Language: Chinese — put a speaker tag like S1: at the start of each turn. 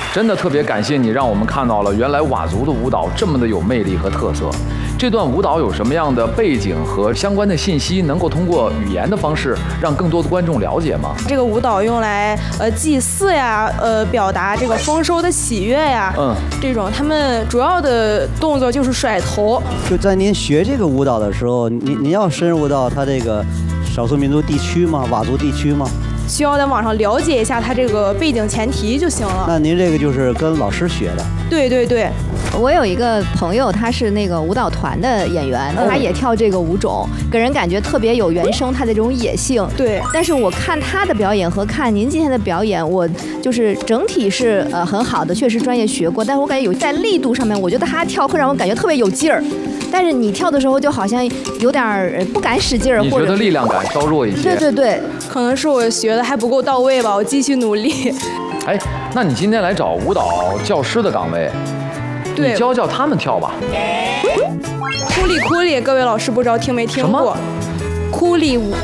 S1: 真的特别感谢你，让我们看到了原来佤族的舞蹈这么的有魅力和特色。这段舞蹈有什么样的背景和相关的信息，能够通过语言的方式让更多的观众了解吗？
S2: 这个舞蹈用来祭祀呀，表达这个丰收的喜悦呀，这种他们主要的动作就是甩头。
S3: 就在您学这个舞蹈的时候，您要深入到他这个少数民族地区吗？佤族地区吗？
S2: 需要在网上了解一下它这个背景前提就行了。
S3: 那您这个就是跟老师学的？
S2: 对对对。
S4: 我有一个朋友，他是那个舞蹈团的演员，他也跳这个舞种，给人感觉特别有原生他的这种野性。
S2: 对。
S4: 但是我看他的表演和看您今天的表演，我就是整体是很好的，确实专业学过，但是我感觉有在力度上面，我觉得他跳会让我感觉特别有劲儿。但是你跳的时候就好像有点不敢使劲儿，
S1: 你觉得力量感稍弱一些？
S4: 对对对，
S2: 可能是我学的还不够到位吧，我继续努力。
S1: 哎，那你今天来找舞蹈教师的岗位，你教教他们跳吧。
S2: 库里库里，各位老师不知道听没听过？库里舞。